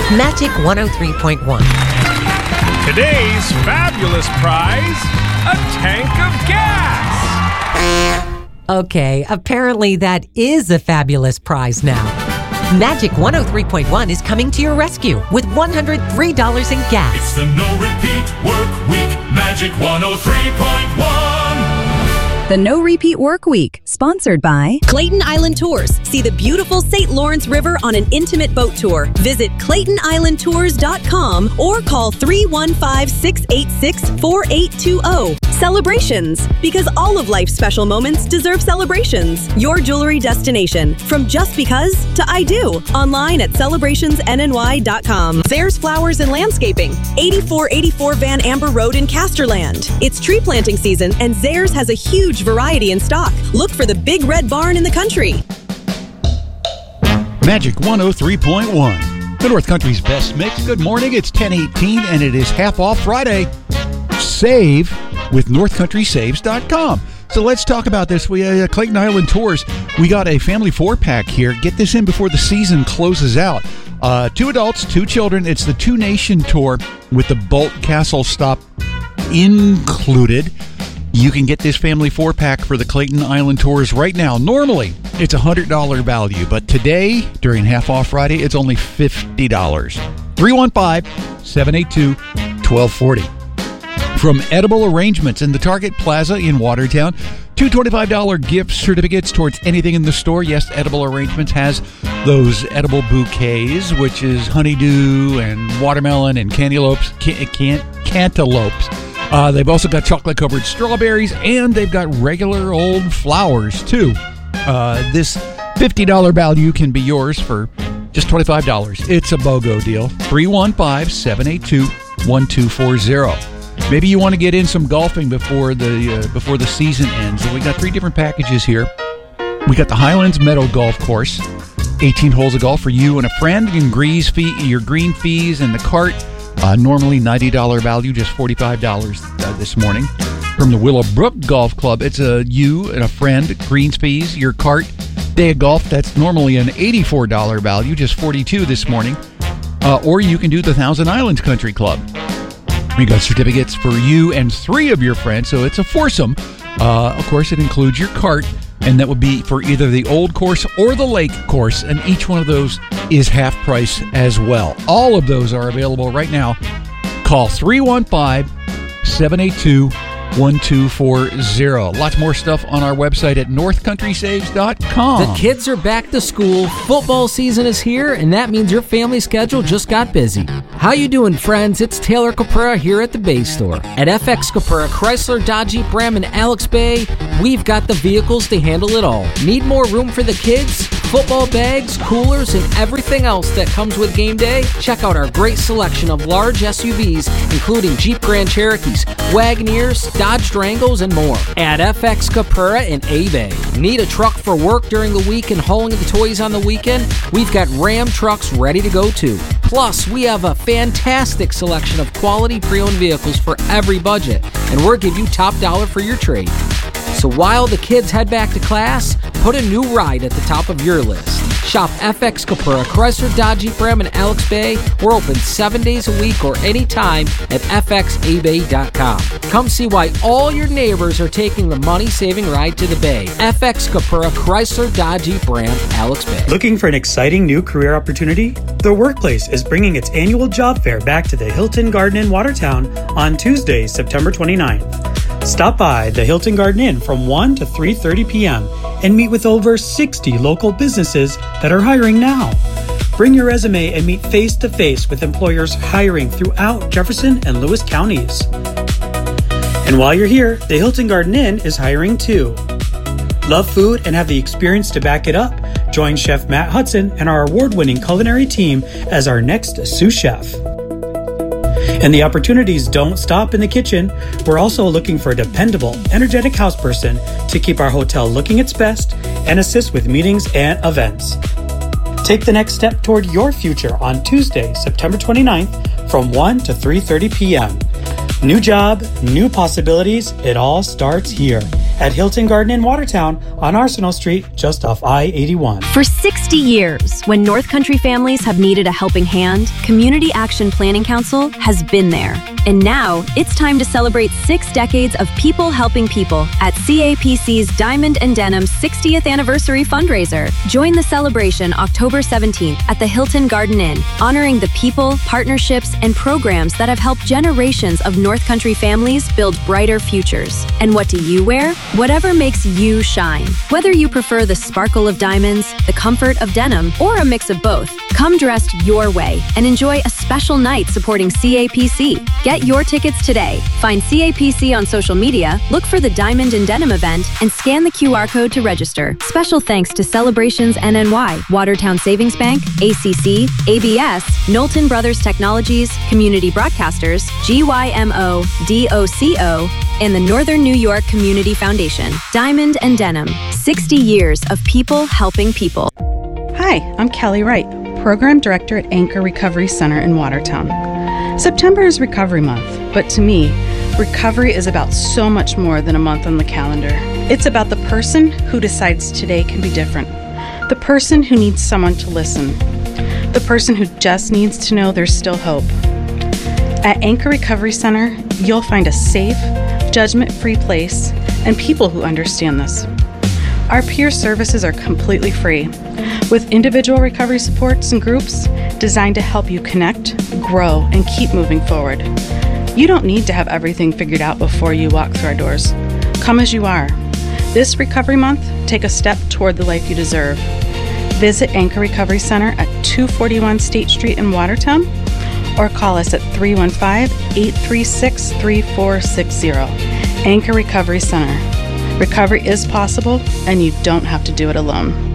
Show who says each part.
Speaker 1: Magic 103.1.
Speaker 2: Today's fabulous prize, a tank of gas.
Speaker 1: Okay, apparently that is a fabulous prize now. Magic 103.1 is coming to your rescue with $103 in gas.
Speaker 3: It's the No Repeat Work Week, Magic 103.1.
Speaker 4: The No Repeat Work Week, sponsored by
Speaker 5: Clayton Island Tours. See the beautiful St. Lawrence River on an intimate boat tour. Visit ClaytonIslandTours.com or call 315-686-4820. Celebrations, because all of life's special moments deserve celebrations. Your jewelry destination, from just because to I do. Online at celebrationsnny.com. Zayre's Flowers and Landscaping, 8484 Van Amber Road in Casterland. It's tree planting season, and Zayre's has a huge variety in stock. Look for the big red barn in the country.
Speaker 6: Magic 103.1, the North Country's best mix. Good morning. It's 10:18 and it is half off Friday. Save with NorthCountrySaves.com. So let's talk about this. We Clayton Island Tours. We got a family 4-pack here. Get this in before the season closes out. 2 adults, 2 children. It's the 2 Nation Tour with the Bolt Castle stop included. You can get this family 4-pack for the Clayton Island Tours right now. Normally, it's $100 value, but today, during Half Off Friday, it's only $50. 315-782-1240. From Edible Arrangements in the Target Plaza in Watertown, 2 $25 gift certificates towards anything in the store. Yes, Edible Arrangements has those edible bouquets, which is honeydew and watermelon and cantaloupes. They've also got chocolate-covered strawberries, and they've got regular old flowers, too. This $50 value can be yours for just $25. It's a BOGO deal. 315-782-1240. Maybe you want to get in some golfing before the season ends. And we got 3 different packages here. We got the Highlands Meadow Golf Course, 18 holes of golf for you and a friend. You can grease your green fees and the cart. Normally $90 value, just $45 this morning. From the Willowbrook Golf Club, it's you and a friend, greens fees, your cart, day of golf. That's normally an $84 value, just $42 this morning. Or you can do the Thousand Islands Country Club. We got certificates for you and 3 of your friends, so it's a foursome. Of course, it includes your cart, and that would be for either the old course or the lake course, and each one of those is half price as well. All of those are available right now. Call 315-782-1240. Lots more stuff on our website at NorthCountrySaves.com.
Speaker 7: The kids are back to school, football season is here, and that means your family schedule just got busy. How you doing, friends? It's Taylor Caprera here at the Bay Store. At FX Caprera, Chrysler, Dodge, Jeep, Ram, and Alex Bay, we've got the vehicles to handle it all. Need more room for the kids? Football bags, coolers, and everything else that comes with game day? Check out our great selection of large SUVs, including Jeep Grand Cherokees, Wagoneers, Dodge Durangos, and more. At FX Caprera in A-Bay. Need a truck for work during the week and hauling the toys on the weekend? We've got Ram trucks ready to go too. Plus, we have a fantastic selection of quality pre-owned vehicles for every budget, and we'll give you top dollar for your trade. So while the kids head back to class, put a new ride at the top of your list. Shop FX Caprera, Chrysler, Dodge, Jeep, Ram, and Alex Bay. We're open 7 days a week or anytime at fxabay.com. Come see why all your neighbors are taking the money-saving ride to the Bay. FX Caprera, Chrysler, Dodge, Jeep, Ram, Alex Bay.
Speaker 8: Looking for an exciting new career opportunity? The Workplace is bringing its annual job fair back to the Hilton Garden Inn Watertown on Tuesday, September 29th. Stop by the Hilton Garden Inn from 1 to 3:30 p.m. and meet with over 60 local businesses that are hiring now. Bring your resume and meet face-to-face with employers hiring throughout Jefferson and Lewis counties. And while you're here, the Hilton Garden Inn is hiring too. Love food and have the experience to back it up? Join Chef Matt Hudson and our award-winning culinary team as our next sous chef. And the opportunities don't stop in the kitchen. We're also looking for a dependable, energetic houseperson to keep our hotel looking its best and assist with meetings and events. Take the next step toward your future on Tuesday, September 29th from 1 to 3:30 p.m. New job, new possibilities. It all starts here at Hilton Garden Inn Watertown on Arsenal Street, just off I-81.
Speaker 5: For 60 years, when North Country families have needed a helping hand, Community Action Planning Council has been there. And now, it's time to celebrate 6 decades of people helping people at CAPC's Diamond and Denim 60th Anniversary Fundraiser. Join the celebration October 17th at the Hilton Garden Inn, honoring the people, partnerships, and programs that have helped generations of North Country families build brighter futures. And what do you wear? Whatever makes you shine. Whether you prefer the sparkle of diamonds, the comfort of denim, or a mix of both, come dressed your way and enjoy a special night supporting CAPC. Get your tickets today. Find CAPC on social media, look for the Diamond and Denim event, and scan the QR code to register. Special thanks to Celebrations NNY, Watertown Savings Bank, ACC, ABS, Knowlton Brothers Technologies, Community Broadcasters, GYMO, DOCO, and the Northern New York Community Foundation. Diamond and Denim, 60 years of people helping people.
Speaker 9: Hi, I'm Kelly Wright, Program Director at Anchor Recovery Center in Watertown. September is Recovery Month, but to me, recovery is about so much more than a month on the calendar. It's about the person who decides today can be different, the person who needs someone to listen, the person who just needs to know there's still hope. At Anchor Recovery Center, you'll find a safe, judgment-free place and people who understand this. Our peer services are completely free, with individual recovery supports and groups designed to help you connect, grow, and keep moving forward. You don't need to have everything figured out before you walk through our doors. Come as you are. This Recovery Month, take a step toward the life you deserve. Visit Anchor Recovery Center at 241 State Street in Watertown, or call us at 315-836-3460. Anchor Recovery Center. Recovery is possible, and you don't have to do it alone.